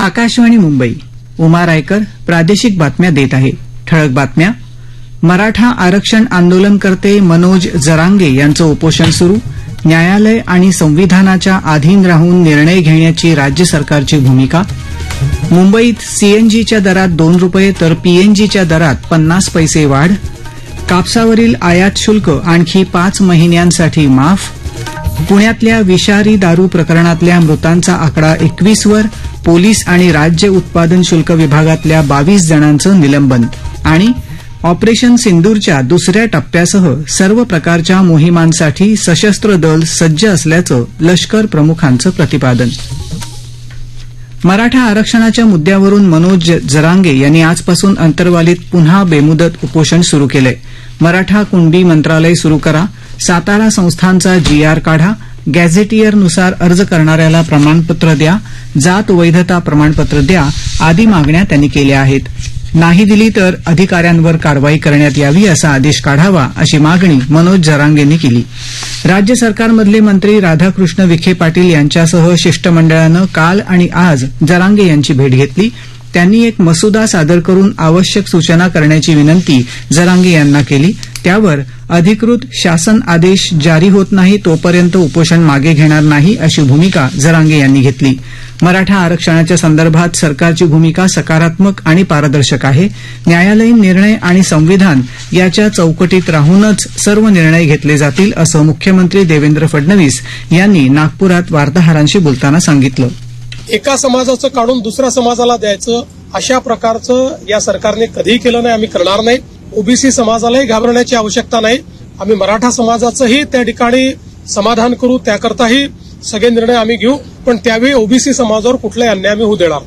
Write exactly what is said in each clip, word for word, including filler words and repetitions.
आकाशवाणी मुंबई. उमा रायकर प्रादेशिक बातम्या देत आहे. ठळक बातम्या. मराठा आरक्षण आंदोलनकर्ते मनोज जरांगे यांचं उपोषण सुरू. न्यायालय आणि संविधानाच्या अधीन राहून निर्णय घेण्याची राज्य सरकारची भूमिका. मुंबईत सीएनजीच्या दरात दोन रुपये तर पीएनजीच्या दरात पन्नास पैसे वाढ. कापसावरील आयात शुल्क आणखी पाच महिन्यांसाठी माफ. पुण्यातल्या विषारी दारू प्रकरणातल्या मृतांचा आकडा एकवीस वर. पोलीस आणि राज्य उत्पादन शुल्क विभागातल्या बावीस जणांचं निलंबन. आणि ऑपरेशन सिंदूरच्या दुसऱ्या टप्प्यासह सर्व प्रकारच्या मोहिमांसाठी सशस्त्र दल सज्ज असल्याचं लष्कर प्रमुखांचं प्रतिपादन. मराठा आरक्षणाच्या मुद्द्यावरून मनोज जरांगे यांनी आजपासून अंतरवालीत पुन्हा बेमुदत उपोषण सुरू केलंय. मराठा कुणबी मंत्रालय सुरू करा, सातारा संस्थांचा जीआर काढा, गॅझेटियरनुसार अर्ज करणाऱ्याला प्रमाणपत्र द्या, जात वैधता प्रमाणपत्र द्या आदी मागण्या त्यांनी केल्या आहेत. नाही दिली तर अधिकाऱ्यांवर कारवाई करण्यात यावी असा आदेश काढावा अशी मागणी मनोज जरांगेंनी केली. राज्य सरकारमधले मंत्री राधाकृष्ण विखे पाटील यांच्यासह शिष्टमंडळानं काल आणि आज जरांगे यांची भेट घेतली. त्यांनी एक मसुदा सादर करून आवश्यक सूचना करण्याची विनंती जरांगे यांना केली. त्यावर अधिकृत शासन आदेश जारी होत नाही तोपर्यंत उपोषण मागे घेणार नाही अशी भूमिका जरांगे यांनी घेतली. मराठा आरक्षणाच्या संदर्भात सरकारची भूमिका सकारात्मक आणि पारदर्शक आहे. न्यायालयीन निर्णय आणि संविधान याच्या चौकटीत राहूनच सर्व निर्णय घेतले जातील असं मुख्यमंत्री देवेंद्र फडणवीस यांनी नागपुरात वार्ताहरांशी बोलताना सांगितलं. एका समाजाचं काढून दुसऱ्या समाजाला द्यायचं अशा प्रकारचं या सरकारने कधीही केलं नाही, आम्ही करणार नाही. ओबीसी समाजालाही घाबरण्याची आवश्यकता नाही. आम्ही मराठा समाजाचंही त्या ठिकाणी समाधान करू, त्याकरताही सगळे निर्णय आम्ही घेऊ, पण त्यावेळी ओबीसी समाजावर कुठलाही अन्याय आम्ही होऊ देणार.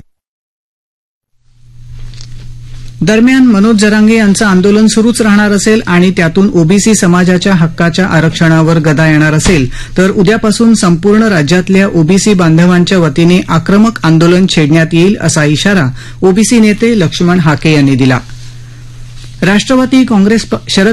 दरम्यान मनोज जरांगे यांचं आंदोलन सुरूच राहणार असेल आणि त्यातून ओबीसी समाजाच्या हक्काच्या आरक्षणावर गदा येणार असेल तर उद्यापासून संपूर्ण राज्यातल्या ओबीसी बांधवांच्या वतीने आक्रमक आंदोलन छेडण्यात येईल असा इशारा ओबीसी नेते लक्ष्मण हाके यांनी दिला. राष्ट्रवादी काँग्रेस शरद